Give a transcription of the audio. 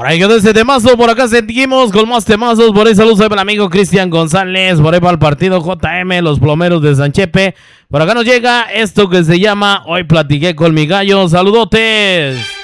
Por ahí quedó ese temazo, por acá seguimos con más temazos. Por ahí saludos para el amigo Cristian González, por ahí para el partido JM, los plomeros de Sanchepe. Por acá nos llega esto que se llama Hoy platiqué con mi gallo. Saludotes.